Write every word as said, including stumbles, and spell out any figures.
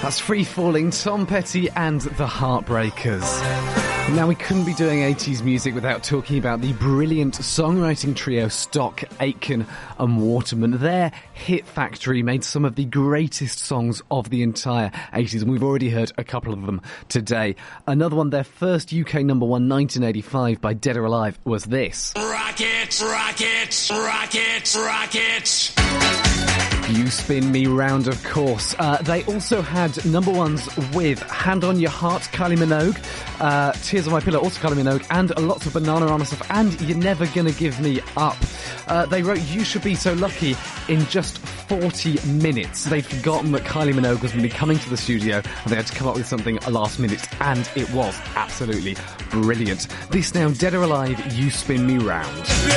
That's Free Falling, Tom Petty and the Heartbreakers. Now, we couldn't be doing eighties music without talking about the brilliant songwriting trio Stock, Aitken and Waterman. Their hit factory made some of the greatest songs of the entire eighties, and we've already heard a couple of them today. Another one, their first U K number one, nineteen eighty-five, by Dead or Alive, was this. Rockets, rockets, rockets, rockets. You Spin Me Round, of course. Uh, they also had number ones with Hand on Your Heart, Kylie Minogue, uh, Tears on My Pillow, also Kylie Minogue, and lots of Bananarama stuff, and You're Never Gonna Give Me Up. Uh, they wrote You Should Be So Lucky in just forty minutes. They'd forgotten that Kylie Minogue was going to be coming to the studio, and they had to come up with something last minute, and it was absolutely brilliant. This now, Dead or Alive, You Spin Me Round.